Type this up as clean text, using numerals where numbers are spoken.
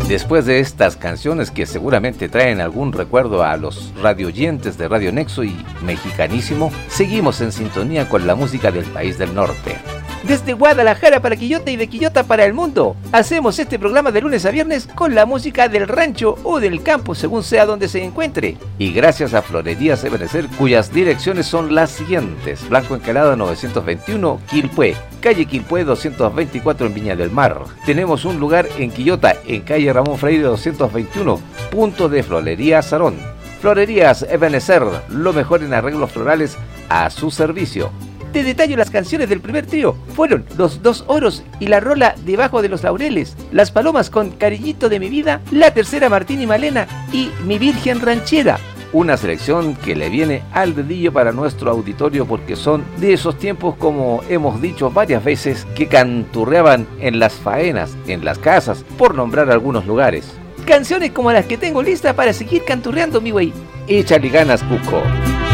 Después de estas canciones que seguramente traen algún recuerdo a los radioyentes de Radio Nexo y Mexicanísimo, seguimos en sintonía con la música del país del norte. Desde Guadalajara para Quillota y de Quillota para el mundo, hacemos este programa de lunes a viernes con la música del rancho o del campo, según sea donde se encuentre. Y gracias a Florerías Ebenecer, cuyas direcciones son las siguientes: Blanco Encalada 921, Quilpué, calle Quilpué 224 en Viña del Mar. Tenemos un lugar en Quillota, en calle Ramón Freire 221, punto de Florería Sarón. Florerías Ebenecer, lo mejor en arreglos florales a su servicio. Te detallo las canciones del primer trío. Fueron Los Dos Oros y la rola Debajo de los Laureles, Las Palomas con Cariñito de mi Vida, La Tercera Martín y Malena y Mi Virgen Ranchera. Una selección que le viene al dedillo para nuestro auditorio porque son de esos tiempos, como hemos dicho varias veces, que canturreaban en las faenas, en las casas, por nombrar algunos lugares. Canciones como las que tengo listas para seguir canturreando, mi güey. Échale ganas, Cuco.